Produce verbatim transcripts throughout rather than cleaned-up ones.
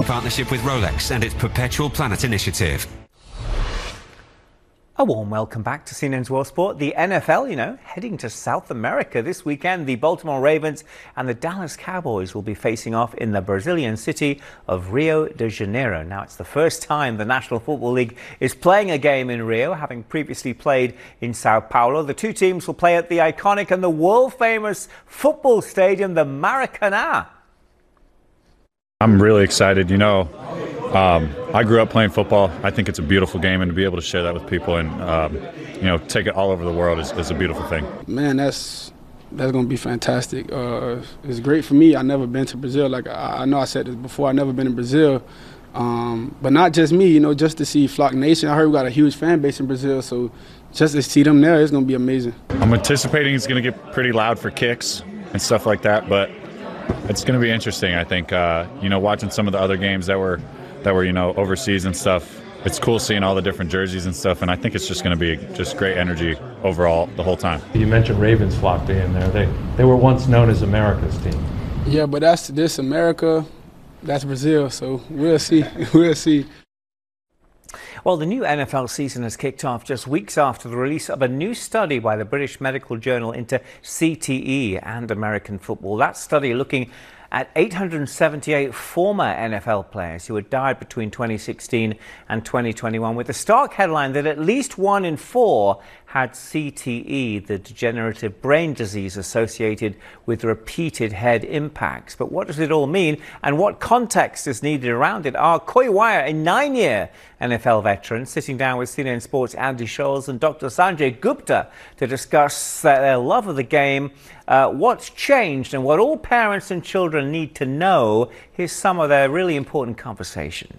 in partnership with Rolex and its Perpetual Planet initiative. A warm welcome back to C N N's World Sport. The N F L, you know, heading to South America this weekend. The Baltimore Ravens and the Dallas Cowboys will be facing off in the Brazilian city of Rio de Janeiro. Now, it's the first time the National Football League is playing a game in Rio, having previously played in Sao Paulo. The two teams will play at the iconic and the world-famous football stadium, the Maracanã. I'm really excited. You know, um, I grew up playing football. I think it's a beautiful game, and to be able to share that with people and, um, you know, take it all over the world is, is a beautiful thing. Man, that's that's going to be fantastic. Uh, it's great for me. I've never been to Brazil. Like, I, I know I said this before, I've never been in Brazil. Um, but not just me, you know, just to see Flock Nation. I heard we got a huge fan base in Brazil, so just to see them there, it's going to be amazing. I'm anticipating it's going to get pretty loud for kicks and stuff like that, but it's going to be interesting, I think. Uh, you know, watching some of the other games that were, that were, you know, overseas and stuff, it's cool seeing all the different jerseys and stuff, and I think it's just going to be just great energy overall the whole time. You mentioned Ravens flock being there. They they were once known as America's team. Yeah, but that's this America, that's Brazil, so we'll see. We'll see. Well, the new N F L season has kicked off just weeks after the release of a new study by the British Medical Journal into C T E and American football. That study looking at eight hundred seventy-eight former N F L players who had died between twenty sixteen and twenty twenty-one, with the stark headline that at least one in four had C T E, the degenerative brain disease associated with repeated head impacts. But what does it all mean, and what context is needed around it? Our Koi Wire, a nine-year N F L veteran, sitting down with C N N Sports' Andy Scholes and Doctor Sanjay Gupta to discuss their love of the game, uh, what's changed, and what all parents and children need to know. Here's some of their really important conversation.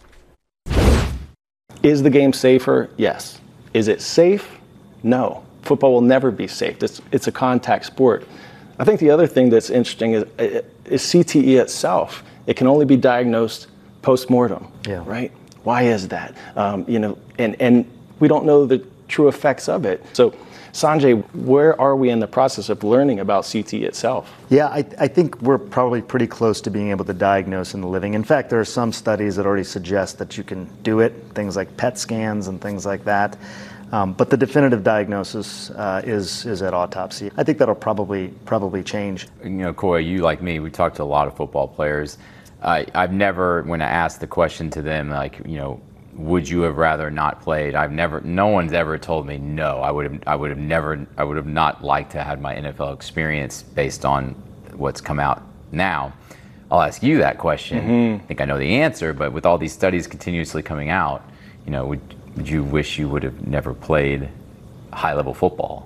Is the game safer? Yes. Is it safe? No. Football will never be safe. It's, it's a contact sport. I think the other thing that's interesting is, is C T E itself. It can only be diagnosed post-mortem, yeah. Right? Why is that? Um, you know, and, and we don't know the true effects of it. So, Sanjay, where are we in the process of learning about C T E itself? Yeah, I, I think we're probably pretty close to being able to diagnose in the living. In fact, there are some studies that already suggest that you can do it, things like P E T scans and things like that. Um, but the definitive diagnosis uh, is is at autopsy. I think that'll probably probably change. You know, Koi, you like me, we talked to a lot of football players. Uh, I've never, when I asked the question to them, like, you know, would you have rather not played? I've never, no one's ever told me no. I would have, I would have never, I would have not liked to have my N F L experience based on what's come out now. I'll ask you that question. Mm-hmm. I think I know the answer, but with all these studies continuously coming out, you know, would, would you wish you would have never played high-level football?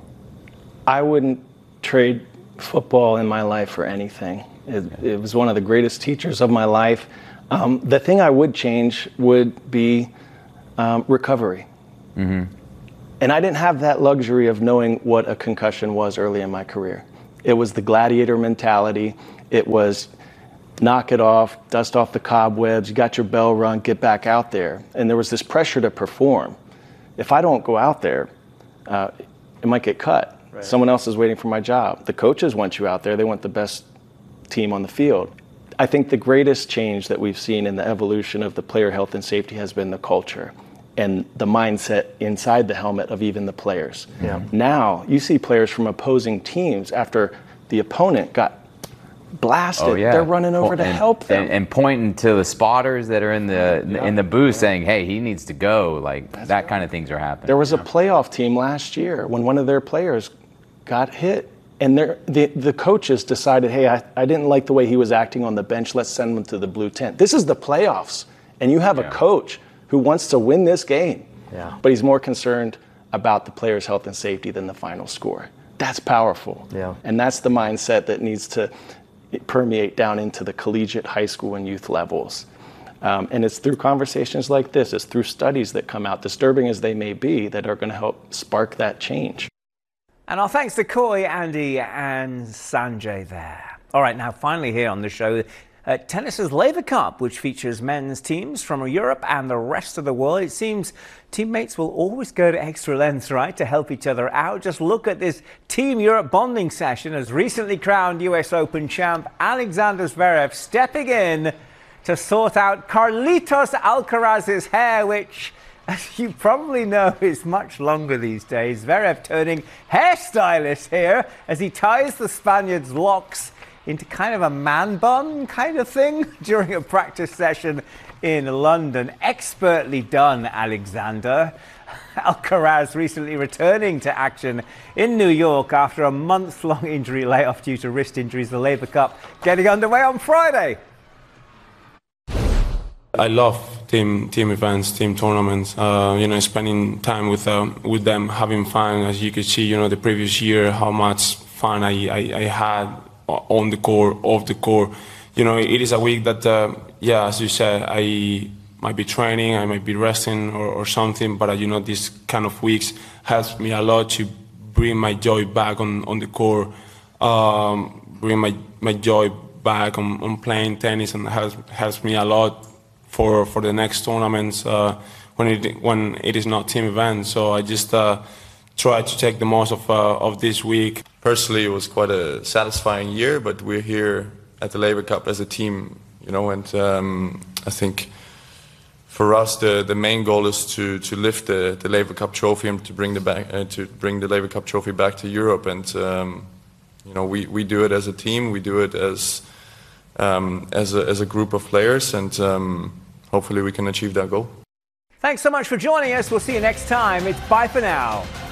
I wouldn't trade football in my life for anything. It, it was one of the greatest teachers of my life. Um, the thing I would change would be um, recovery. Mm-hmm. And I didn't have that luxury of knowing what a concussion was early in my career. It was the gladiator mentality. It was knock it off, dust off the cobwebs, you got your bell rung, get back out there. And there was this pressure to perform. If I don't go out there, uh, it might get cut. Right. Someone else is waiting for my job. The coaches want you out there. They want the best team on the field. I think the greatest change that we've seen in the evolution of the player health and safety has been the culture and the mindset inside the helmet of even the players. Yeah. Now, you see players from opposing teams after the opponent got blasted, oh, yeah. They're running over to and, help them. And, and pointing to the spotters that are in the yeah. in the booth yeah. saying, hey, he needs to go. Like, That's that right. kind of things are happening. There was a playoff team last year when one of their players got hit. And the, the coaches decided, hey, I, I didn't like the way he was acting on the bench. Let's send him to the blue tent. This is the playoffs. And you have yeah. a coach who wants to win this game. Yeah. But he's more concerned about the players' health and safety than the final score. That's powerful. Yeah. And that's the mindset that needs to permeate down into the collegiate, high school, and youth levels. Um, and it's through conversations like this, it's through studies that come out, disturbing as they may be, that are going to help spark that change. And our thanks to Koi, Andy, and Sanjay there. All right, now finally here on the show, uh, tennis's Laver Cup, which features men's teams from Europe and the rest of the world. It seems teammates will always go to extra lengths, right, to help each other out. Just look at this Team Europe bonding session as recently crowned U S Open champ Alexander Zverev stepping in to sort out Carlitos Alcaraz's hair, which, as you probably know, is much longer these days. Zverev turning hairstylist here as he ties the Spaniard's locks into kind of a man bun kind of thing during a practice session in London. Expertly done, Alexander. Alcaraz recently returning to action in New York after a month-long injury layoff due to wrist injuries. The Laver Cup getting underway on Friday. I love team team events, team tournaments. Uh, you know, spending time with uh, with them, having fun. As you could see, you know, the previous year, how much fun I, I, I had on the court, off the court. You know, it is a week that, uh, yeah, as you said, I might be training, I might be resting or, or something. But uh, you know, these kind of weeks helps me a lot to bring my joy back on on the court, um, bring my my joy back on, on playing tennis, and helps helps me a lot for for the next tournaments uh, when it when it is not team events. So I just uh, try to take the most of uh, of this week. Personally, it was quite a satisfying year, but we're here at the Laver Cup as a team, you know, and um, I think for us the the main goal is to to lift the the Laver Cup trophy and to bring the back uh, to bring the Laver Cup trophy back to Europe. And um, you know, we we do it as a team, we do it as um, as a as a group of players, and um, hopefully we can achieve that goal. Thanks so much for joining us. We'll see you next time. It's bye for now.